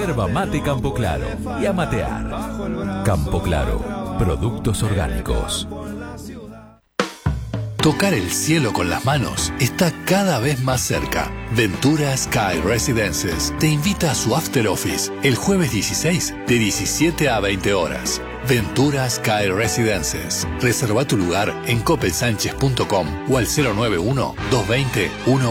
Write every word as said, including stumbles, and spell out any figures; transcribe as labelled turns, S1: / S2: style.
S1: Yerba mate Campo Claro y a matear. Campo Claro, productos orgánicos.
S2: Tocar el cielo con las manos está cada vez más cerca. Ventura Sky Residences te invita a su After Office el jueves dieciséis de diecisiete a veinte horas. Ventura Sky Residences. Reserva tu lugar en copelsánchez punto com o al cero nueve uno, dos dos cero, uno